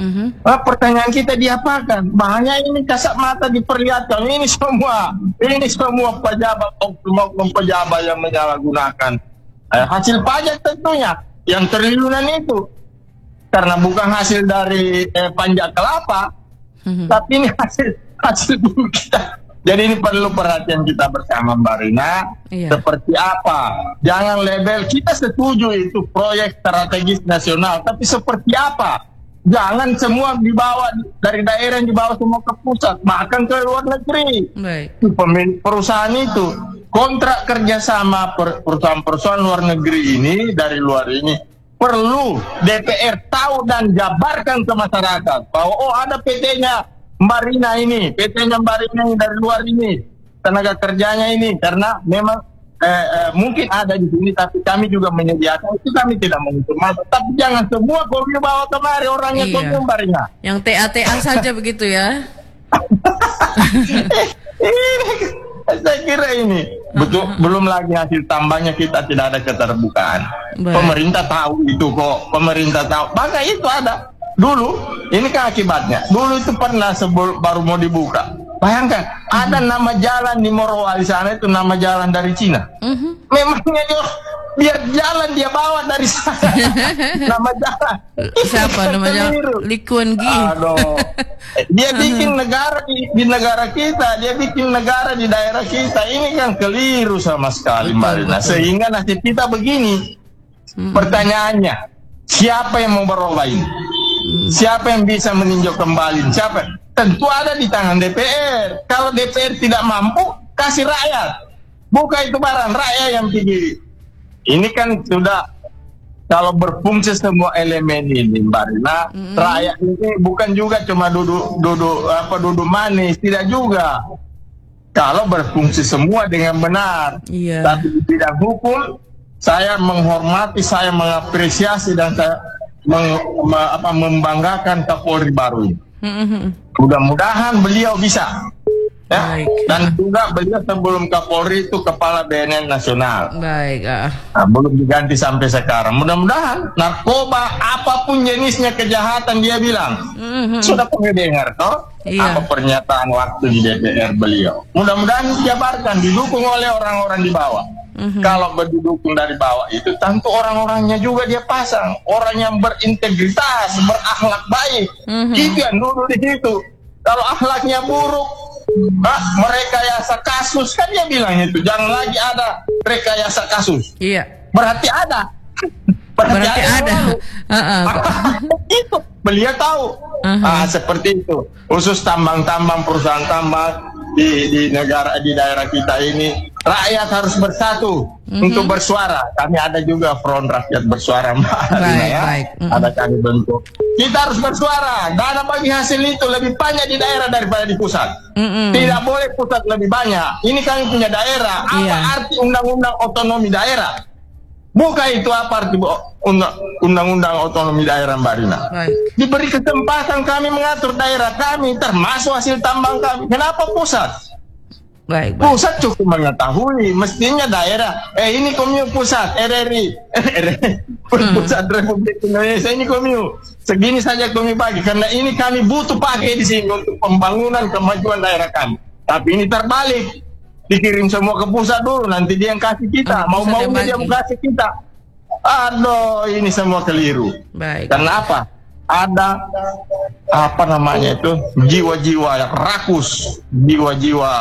Pertanyaan kita diapakan? Banyak ini kasat mata diperlihatkan. Ini semua pejabat, oknum pejabat yang menyalahgunakan hasil pajak tentunya yang triliunan itu, karena bukan hasil dari panjat kelapa, tapi ini hasil bumi kita. Jadi ini perlu perhatian kita bersama, Mbak Rina. Seperti apa? Jangan label, kita setuju itu proyek strategis nasional, tapi seperti apa? Jangan semua dibawa dari daerah yang dibawa semua ke pusat, bahkan ke luar negeri. Pemilik perusahaan itu kontrak kerjasama perusahaan-perusahaan luar negeri ini, dari luar ini, perlu DPR tahu dan jabarkan ke masyarakat bahwa ada PT-nya Mbak Rina ini, PT-nya Mbak Rina ini dari luar ini, tenaga kerjanya ini, karena memang mungkin ada di sini, tapi kami juga menyediakan itu, kami tidak menutup mata. Tapi jangan semua kopi bawa kemari orangnya kopi Mbak Rina. Yang TA saja begitu ya. Saya kira ini betul, belum lagi hasil tambahnya kita tidak ada keterbukaan. Pemerintah tahu itu kok, pemerintah tahu. Maka itu ada. Dulu, ini kan akibatnya. Dulu itu pernah baru mau dibuka. Bayangkan, ada nama jalan di Morowali sana itu nama jalan dari Cina. Memangnya biar jalan dia bawa dari sana. Nama jalan. Siapa nama jalan? Li Kuan Gi. Dia bikin negara di negara kita, dia bikin negara di daerah kita. Ini kan keliru sama sekali, Mbak Rina. Sehingga nasib kita begini. Pertanyaannya, siapa yang mau berubah ini? Siapa yang bisa meninjau kembali? Siapa? Tentu ada di tangan DPR. Kalau DPR tidak mampu, kasih rakyat. Buka itu barang, rakyat yang tinggi. Ini kan sudah, kalau berfungsi semua elemen ini, Mbak Rina, rakyat ini bukan juga cuma duduk manis, tidak juga. Kalau berfungsi semua dengan benar, tapi di bidang hukum, saya menghormati, saya mengapresiasi, dan saya membanggakan Kapolri baru ini. Mudah-mudahan beliau bisa, ya. Dan juga beliau sebelum Kapolri itu kepala BNN nasional. Belum diganti sampai sekarang. Mudah-mudahan narkoba apapun jenisnya kejahatan dia bilang. Sudah pernah dengar toh apa pernyataan waktu di DPR beliau. Mudah-mudahan dijabarkan, didukung oleh orang-orang di bawah. Kalau berdukung dari bawah itu tentu orang-orangnya juga dia pasang, orang yang berintegritas, berakhlak baik. Itu yang dulu di situ. Kalau akhlaknya buruk, merekayasa kasus, kan dia bilang itu, jangan lagi ada rekayasa kasus. Berarti ada. Berarti ada. Itu beliau tahu. Seperti itu. Khusus tambang-tambang, perusahaan tambang di negara, di daerah kita ini, rakyat harus bersatu untuk bersuara. Kami ada juga Front Rakyat Bersuara, Mbak Rina, ya. Ada kami bentuk. Kita harus bersuara. Dana bagi hasil itu lebih banyak di daerah daripada di pusat. Tidak boleh pusat lebih banyak. Ini kami punya daerah. Apa arti undang-undang otonomi daerah? Buka itu apa arti undang-undang otonomi daerah, Mbak Rina? Diberi kesempatan kami mengatur daerah kami, termasuk hasil tambang kami. Kenapa pusat? Pusat cukup mengetahui, mestinya daerah. Ini komio pusat, RRI, Pusat Republik Indonesia, ini komio. Segini saja kami bagi, karena ini kami butuh pakai di sini untuk pembangunan kemajuan daerah kami. Tapi ini terbalik. Dikirim semua ke pusat dulu, nanti dia yang kasih kita. Mau-maunya dia kasih kita. Aduh, ini semua keliru. Karena apa? Ada apa namanya itu, jiwa-jiwa rakus, jiwa-jiwa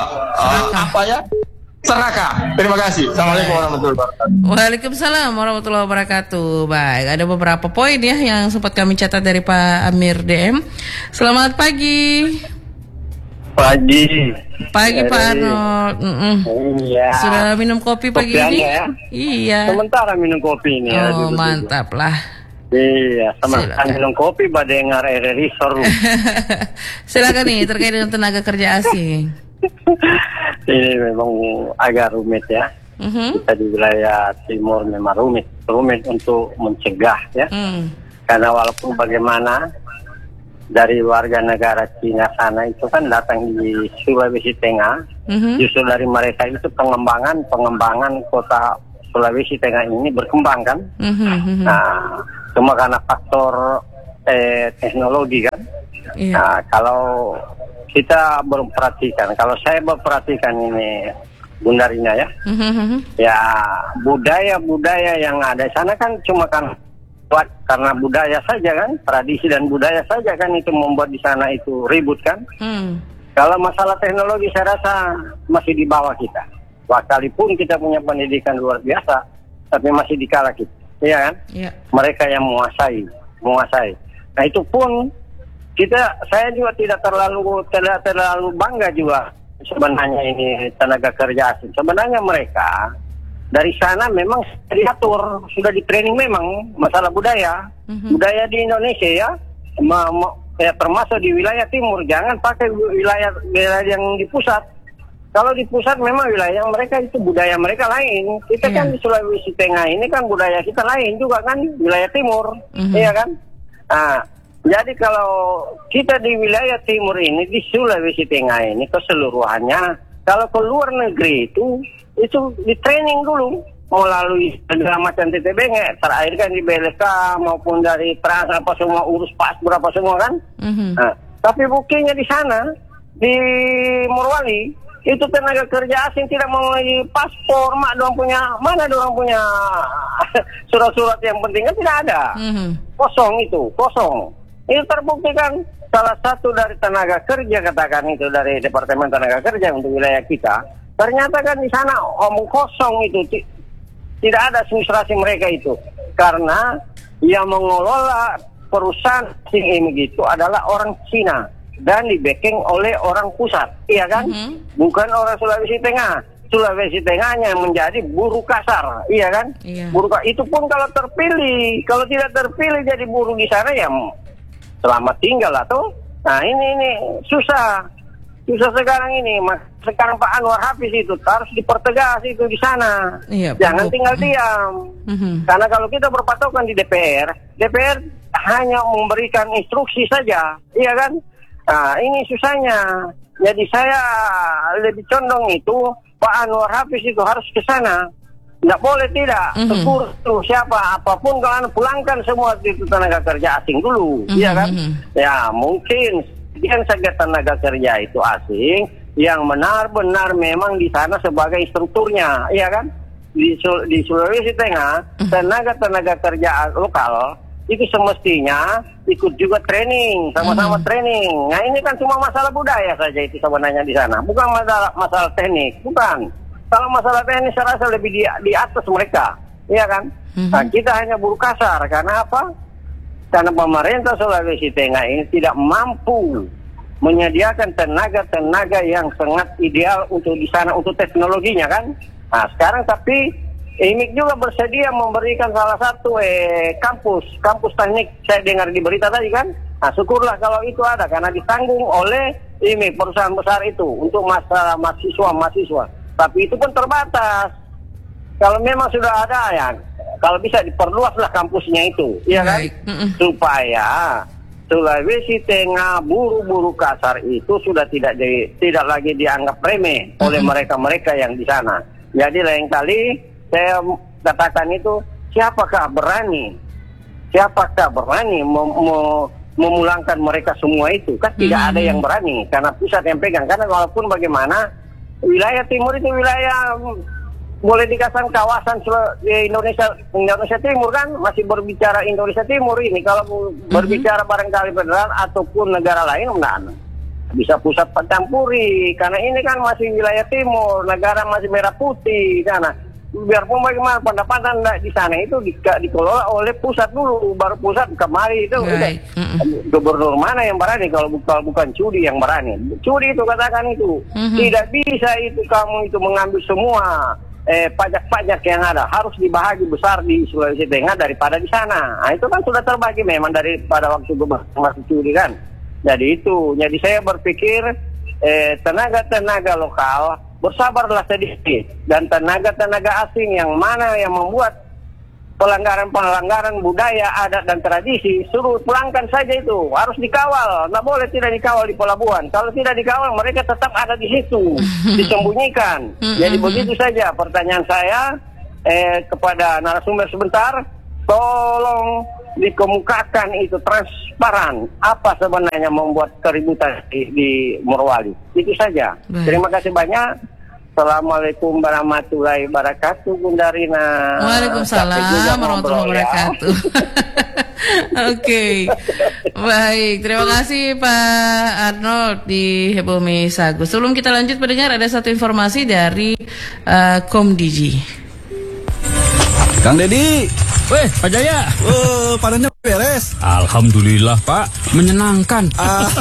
serakah. Terima kasih. Assalamualaikum warahmatullahi wabarakatuh. Waalaikumsalam warahmatullahi wabarakatuh. Baik, ada beberapa poin ya yang sempat kami catat dari Pak Amir DM. Selamat pagi. Pagi Pak Arnold. Sudah minum kopi pagi ini? Ya? Iya. Sementara minum kopi ini. Mantap lah. Iya, sama minum kopi dengar RRI seru. Silakan nih terkait dengan tenaga kerja asing. Ini memang agak rumit ya. Kita di wilayah timur memang rumit untuk mencegah ya. Karena walaupun bagaimana dari warga negara Cina sana itu kan datang di Sulawesi Tengah, justru dari mereka itu pengembangan kota Sulawesi Tengah ini berkembang kan. Nah, cuma karena faktor teknologi kan, Nah, kalau kita berperhatikan, kalau saya berperhatikan ini Bunda Rina ya, ya budaya-budaya yang ada di sana kan cuma kan buat karena budaya saja kan, tradisi dan budaya saja kan itu membuat di sana itu ribut kan. Kalau masalah teknologi saya rasa masih di bawah kita. Sekalipun kita punya pendidikan luar biasa, tapi masih di kala kita, iya kan? Mereka yang menguasai. Nah itu pun saya juga tidak terlalu bangga juga sebenarnya ini tenaga kerja asing. Sebenarnya mereka dari sana memang diatur, sudah di training memang masalah budaya, budaya di Indonesia ya, termasuk di wilayah timur. Jangan pakai wilayah yang di pusat. Kalau di pusat memang wilayah mereka itu budaya mereka lain. Kita kan di Sulawesi Tengah ini kan budaya kita lain juga kan, wilayah timur, iya kan? Nah, jadi kalau kita di wilayah timur ini, di Sulawesi Tengah ini keseluruhannya, kalau ke luar negeri itu di training dulu melalui segala macam TTB, terakhir kan di BLK maupun dari Trans apa semua urus pas berapa semua kan. Nah, tapi buktinya di sana di Morowali itu tenaga kerja asing tidak memiliki paspor, mana doang punya surat-surat yang penting kan tidak ada. Kosong. Itu terbukti kan salah satu dari tenaga kerja katakan itu dari Departemen Tenaga Kerja untuk wilayah kita. Ternyata kan di sana omong kosong itu tidak ada administrasi mereka itu. Karena yang mengelola perusahaan asing ini gitu adalah orang Cina dan di backing oleh orang pusat, iya kan? Bukan orang Sulawesi Tengah. Sulawesi Tengahnya menjadi buruh kasar, iya kan? Buruh itu pun kalau terpilih, kalau tidak terpilih jadi buruh di sana ya selamat tinggal lah tuh. Nah ini susah sekarang ini. Sekarang Pak Anwar Hafiz itu harus dipertegas itu di sana. Jangan tinggal diam. Karena kalau kita berpatokan di DPR hanya memberikan instruksi saja, iya kan? Nah ini susahnya. Jadi saya lebih condong itu Pak Anwar Hafiz itu harus ke sana. Nggak boleh tidak. Tegur tuh siapa apapun kalau pulangkan semua itu tenaga kerja asing dulu, iya kan? Ya mungkin sekian saja tenaga kerja itu asing yang benar-benar memang di sana sebagai instrukturnya, iya kan? Di Sulawesi Tengah tenaga kerja lokal itu semestinya ikut juga training, sama-sama training. Nah ini kan cuma masalah budaya saja itu sebenarnya di sana, bukan masalah teknik, bukan. Kalau masalah teknis saya rasa lebih di atas mereka, iya kan? Nah, kita hanya buruh kasar, karena apa? Karena pemerintah Sulawesi Tengah ini tidak mampu menyediakan tenaga-tenaga yang sangat ideal untuk di sana, untuk teknologinya kan? Nah sekarang tapi IMIK juga bersedia memberikan salah satu kampus teknik, saya dengar di berita tadi kan. Nah syukurlah kalau itu ada, karena ditanggung oleh IMIK, perusahaan besar itu, untuk masalah mahasiswa. Tapi itu pun terbatas. Kalau memang sudah ada ya, kalau bisa diperluaslah kampusnya itu, iya kan? Supaya Sulawesi Tengah buruh-buruh kasar itu sudah tidak lagi dianggap remeh oleh mereka-mereka yang di sana. Jadi lain kali saya katakan itu, siapakah berani memulangkan mereka semua itu? Kan tidak ada yang berani, karena pusat yang pegang. Karena walaupun bagaimana, wilayah timur itu wilayah boleh dikatakan kawasan di Indonesia Timur kan, masih berbicara Indonesia Timur ini. Kalau berbicara barangkali federal ataupun negara lain, bisa pusat pencampuri. Karena ini kan masih wilayah timur, negara masih merah putih, karena biarpun bagaimana pendapatan di sana itu dikelola oleh pusat dulu, baru pusat kemari itu gubernur mana yang berani kalau bukan Cudi yang berani. Cudi itu katakan itu tidak bisa itu kamu itu mengambil semua pajak-pajak yang ada, harus dibahagi besar di Sulawesi Tengah daripada di sana. Nah, itu kan sudah terbagi memang daripada waktu gubernur Cudi kan. Jadi saya berpikir tenaga-tenaga lokal bersabarlah sedikit, dan tenaga-tenaga asing yang mana yang membuat pelanggaran budaya, adat dan tradisi, suruh pulangkan saja itu. Harus dikawal, nggak boleh tidak dikawal di pelabuhan. Kalau tidak dikawal, mereka tetap ada di situ, disembunyikan. Jadi begitu saja pertanyaan saya kepada narasumber sebentar. Tolong dikemukakan itu transparan apa sebenarnya membuat keributan di Morowali. Itu saja. Terima kasih banyak. Assalamualaikum warahmatullahi wabarakatuh, Bunda Rina. Waalaikumsalam warahmatullahi wabarakatuh. Oke, baik. Terima kasih Pak Arnold di Bumi Sagu. Sebelum kita lanjut pendengar, ada satu informasi dari Komdiji. Kang Dedi. Weh, Pak Jaya. Panennya beres. Alhamdulillah, Pak. Menyenangkan.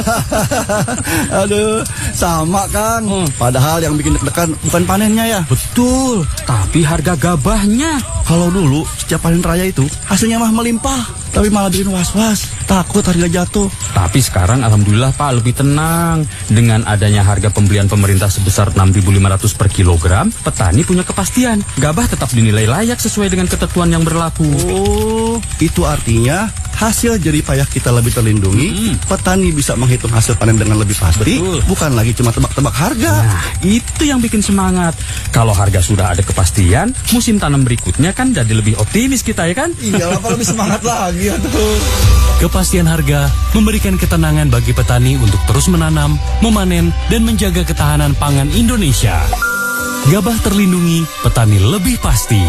Aduh, sama Kang. Padahal yang bikin deg-degan bukan panennya ya. Betul, tapi harga gabahnya. Kalau dulu setiap panen raya itu hasilnya mah melimpah, tapi malah bikin was-was, takut harga jatuh. Tapi sekarang alhamdulillah Pak lebih tenang. Dengan adanya harga pembelian pemerintah sebesar 6.500 per kilogram, petani punya kepastian. Gabah tetap dinilai layak sesuai dengan ketentuan yang berlaku. Oh, itu artinya hasil jerih payah kita lebih terlindungi. Petani bisa menghitung hasil panen dengan lebih pasti. Betul. Bukan lagi cuma tebak-tebak harga. Nah, itu yang bikin semangat. Kalau harga sudah ada kepastian, musim tanam berikutnya kan jadi lebih optimis kita, ya kan? Iya, apa lebih semangat lagi tuh. Kepastian harga memberikan ketenangan bagi petani untuk terus menanam, memanen, dan menjaga ketahanan pangan Indonesia. Gabah terlindungi, petani lebih pasti.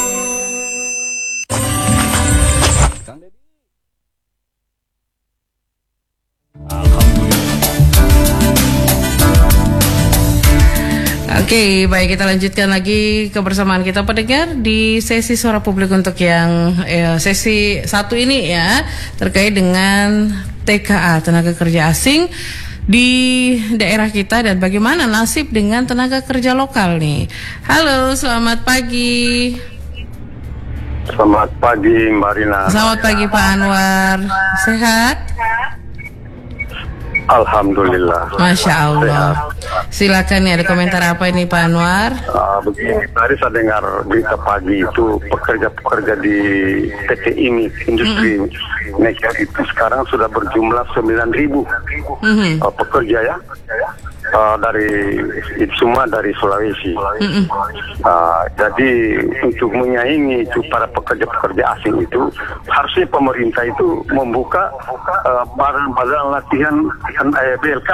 Oke, baik, kita lanjutkan lagi kebersamaan kita pendengar di sesi suara publik untuk yang sesi satu ini ya, terkait dengan TKA, tenaga kerja asing di daerah kita dan bagaimana nasib dengan tenaga kerja lokal nih. Halo, selamat pagi. Selamat pagi Mbak Rina. Selamat pagi Pak Anwar. Sehat? Alhamdulillah. Masya Allah. Silakan nih, ada komentar apa ini Pak Anwar? Begini, tadi saya dengar berita pagi itu pekerja-pekerja di PT IMI Industri Negar itu sekarang sudah berjumlah 9.000 pekerja ya. Dari itu semua dari Sulawesi. Jadi untuk menyaingi itu para pekerja-pekerja asing itu harusnya pemerintah itu membuka badan latihan BLK.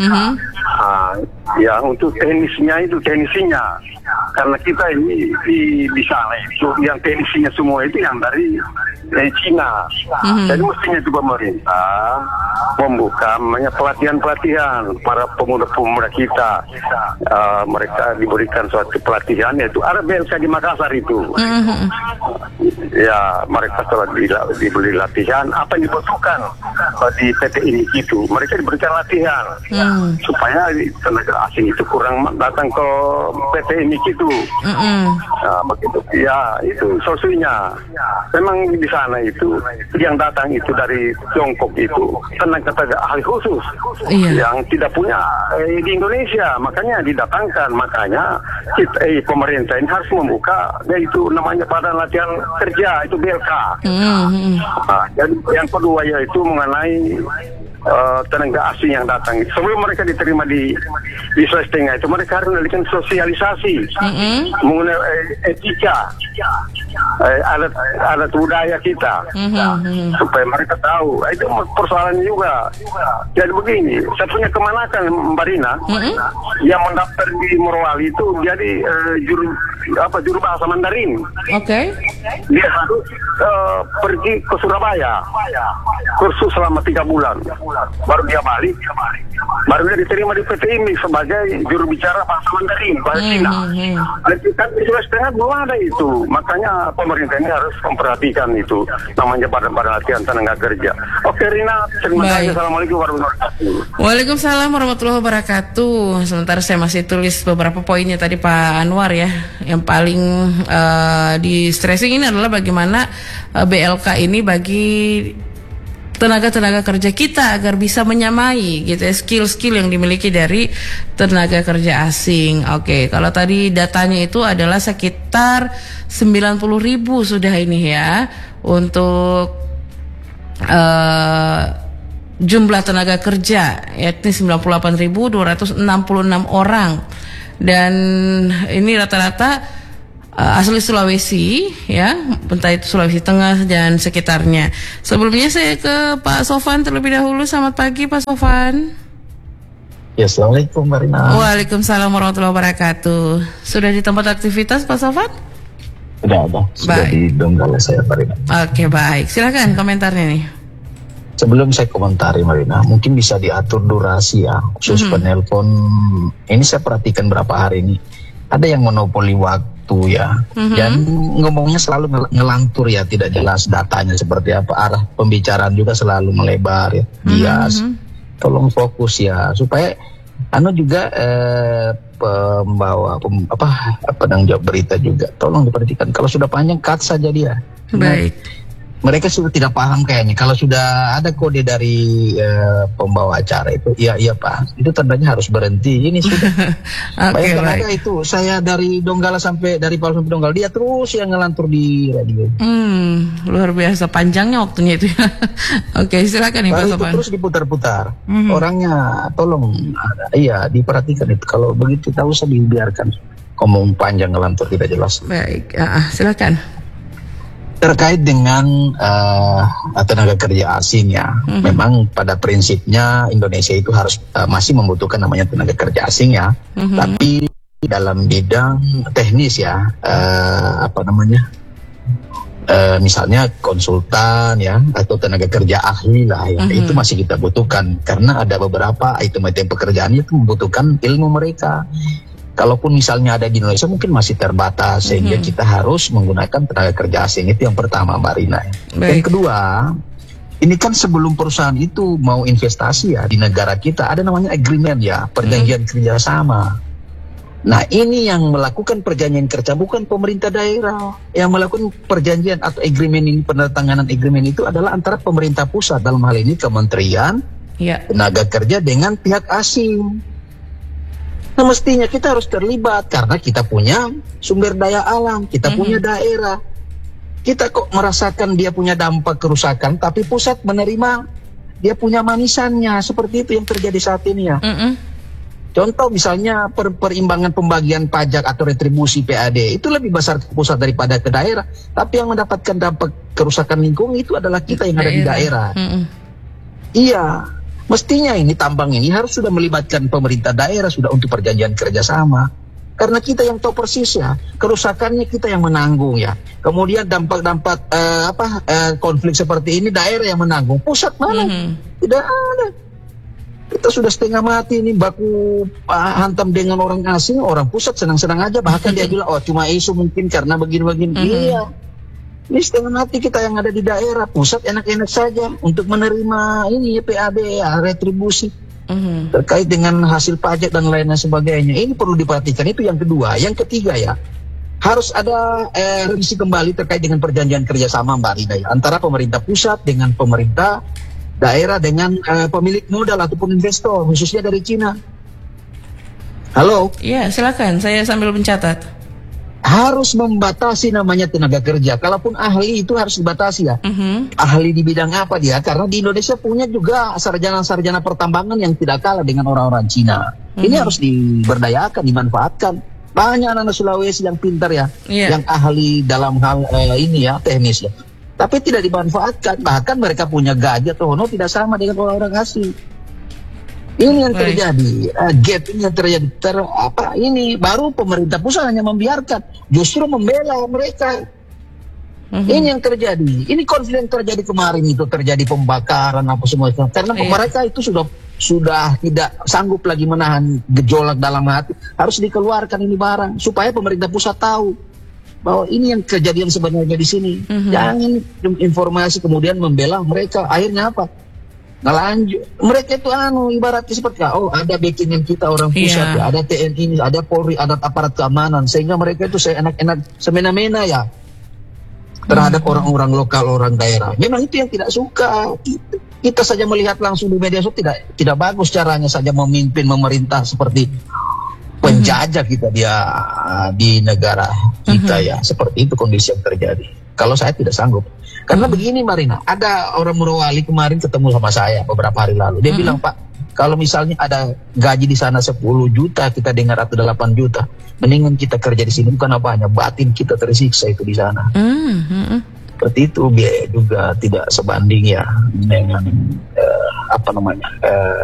Ya untuk teknisinya karena kita ini di sana itu yang teknisinya semua itu yang dari Cina. Jadi mestinya itu pemerintah membuka pelatihan para pemuda-pemuda kita. Mereka diberikan suatu pelatihan, yaitu ada BLK di Makassar itu. Ya, mereka setelah diberi latihan apa yang dibutuhkan di PT ini itu, mereka diberikan latihan supaya tenaga asing itu kurang datang ke PT ini itu. Nah, begitu. Ya, itu solusinya. Memang di sana itu yang datang itu dari Tiongkok itu tenaga ahli khusus yang tidak punya di Indonesia, makanya didatangkan. Makanya pemerintah ini harus membuka yaitu namanya badan latihan kerja itu BLK. Dan yang kedua yaitu mengenai tenaga asing yang datang. Sebelum mereka diterima di Sulawesi Tengah itu mereka harus melakukan sosialisasi mengenai etika, adat budaya kita, supaya mereka tahu. Itu persoalannya juga. Jadi begini, saya punya kemanakan Mbak Rina yang mendaftar di Morowali itu jadi juru bahasa Mandarin. Dia harus pergi ke Surabaya kursus selama 3 bulan, baru dia balik, baru dia diterima di PT IMI sebagai juru bicara bahasa Mandarin, bahasa Cina. Kan di Sulawesi Tengah belum ada itu, makanya pemerintah ini harus memperhatikan itu namanya badan latihan tenaga kerja. Oke Rina, terima kasih. Assalamualaikum warahmatullahi wabarakatuh. Waalaikumsalam warahmatullahi wabarakatuh. Sementara saya masih tulis beberapa poinnya tadi Pak Anwar ya. Yang paling di stressing ini adalah bagaimana BLK ini bagi tenaga kerja kita agar bisa menyamai gitu ya, skill-skill yang dimiliki dari tenaga kerja asing. Oke, kalau tadi datanya itu adalah sekitar 90.000 sudah ini ya untuk jumlah tenaga kerja, yakni 98.266 orang. Dan ini rata-rata asli Sulawesi, ya, entah itu Sulawesi Tengah dan sekitarnya. Sebelumnya saya ke Pak Sofan terlebih dahulu. Selamat pagi Pak Sofan. Ya, Assalamualaikum Marina. Waalaikumsalam warahmatullahi wabarakatuh. Sudah di tempat aktivitas Pak Sofan? Sudah di Donggala saya Marina. Oke, baik. Silakan komentarnya nih. Sebelum saya komentari Marina, mungkin bisa diatur durasi ya, khusus penelpon. Ini saya perhatikan berapa hari ini ada yang monopoli waktu ya, dan ngomongnya selalu ngelantur ya, tidak jelas datanya seperti apa, arah pembicaraan juga selalu melebar ya, bias. Tolong fokus ya, supaya juga pembawa penanggung jawab berita juga tolong diperhatikan. Kalau sudah panjang cut saja dia. Baik. Mereka sudah tidak paham kayaknya. Kalau sudah ada kode dari pembawa acara itu, iya Pak, itu tandanya harus berhenti. Ini sudah. Bayangkan ada itu, saya dari Donggala dari Palu sampai Donggala, dia terus yang ngelantur di radio. Luar biasa panjangnya waktunya itu. Oke, silakan nih Pak Sofan. Terus diputar-putar. Orangnya tolong, diperhatikan itu. Kalau begitu tahu usah dibiarkan ngomong panjang ngelantur tidak jelas. Baik, silakan. Terkait dengan tenaga kerja asing ya, memang pada prinsipnya Indonesia itu harus masih membutuhkan namanya tenaga kerja asing ya, tapi dalam bidang teknis ya, misalnya konsultan ya, atau tenaga kerja ahli lah ya, itu masih kita butuhkan karena ada beberapa item-item pekerjaan itu membutuhkan ilmu mereka. Kalaupun misalnya ada di Indonesia mungkin masih terbatas, sehingga kita harus menggunakan tenaga kerja asing. Itu yang pertama Mbak Rina. Yang kedua, ini kan sebelum perusahaan itu mau investasi ya di negara kita, ada namanya agreement ya, perjanjian kerjasama. Nah ini yang melakukan perjanjian kerja bukan pemerintah daerah. Yang melakukan perjanjian atau agreement ini, penandatanganan agreement itu adalah antara pemerintah pusat, dalam hal ini Kementerian Tenaga Kerja dengan pihak asing. Nah mestinya kita harus terlibat karena kita punya sumber daya alam, kita punya daerah. Kita kok merasakan dia punya dampak kerusakan, tapi pusat menerima dia punya manisannya. Seperti itu yang terjadi saat ini ya. Contoh misalnya perimbangan pembagian pajak atau retribusi PAD itu lebih besar ke pusat daripada ke daerah. Tapi yang mendapatkan dampak kerusakan lingkungan itu adalah kita yang ada di daerah. Iya. Mestinya ini tambang ini harus sudah melibatkan pemerintah daerah sudah untuk perjanjian kerjasama. Karena kita yang tahu persis ya, kerusakannya kita yang menanggung ya. Kemudian dampak-dampak konflik seperti ini daerah yang menanggung. Pusat mana? Tidak ada. Kita sudah setengah mati ini baku hantam dengan orang asing, orang pusat senang-senang aja. Bahkan dia bilang, cuma isu mungkin karena begini-begini. Iya. Ini setengah mati kita yang ada di daerah, pusat enak-enak saja untuk menerima ini PAD ya, retribusi terkait dengan hasil pajak dan lain sebagainya. Ini perlu diperhatikan, itu yang kedua. Yang ketiga ya, harus ada revisi kembali terkait dengan perjanjian kerjasama Mbak Rina ya, antara pemerintah pusat dengan pemerintah daerah dengan pemilik modal ataupun investor, khususnya dari Cina. Halo? Iya, silakan. Saya sambil mencatat. Harus membatasi namanya tenaga kerja. Kalaupun ahli itu harus dibatasi ya. Ahli di bidang apa dia? Karena di Indonesia punya juga sarjana-sarjana pertambangan yang tidak kalah dengan orang-orang Cina. Ini harus diberdayakan, dimanfaatkan. Banyak anak-anak Sulawesi yang pintar ya, yang ahli dalam hal ini ya, teknis ya. Tapi tidak dimanfaatkan. Bahkan mereka punya gaji atau honor tidak sama dengan orang-orang asing. Ini yang terjadi, gap ini yang terjadi. Ini baru pemerintah pusat hanya membiarkan, justru membela mereka. Ini yang terjadi. Ini konflik yang terjadi kemarin itu, terjadi pembakaran apa semua itu. Karena mereka itu sudah tidak sanggup lagi menahan gejolak dalam hati. Harus dikeluarkan ini barang supaya pemerintah pusat tahu bahwa ini yang kejadian sebenarnya di sini. Jangan informasi kemudian membela mereka. Akhirnya apa? Lanjut, mereka itu ibaratnya seperti ada backingan kita orang pusat ya, ada TNI, ada Polri, ada aparat keamanan, sehingga mereka itu enak-enak semena-mena ya terhadap orang-orang lokal, orang daerah. Memang itu yang tidak suka. Kita saja melihat langsung di media sosial tidak bagus caranya saja memimpin memerintah seperti penjajah kita dia di negara kita ya. Seperti itu kondisi yang terjadi. Kalau saya tidak sanggup. Karena begini Marina, ada orang Morowali kemarin ketemu sama saya beberapa hari lalu. Dia bilang, Pak, Kalau misalnya ada gaji di sana 10 juta, kita dengar atau 8 juta, mendingan kita kerja di sini, bukan apanya, batin kita tersiksa itu di sana. Seperti itu, biaya juga tidak sebanding ya dengan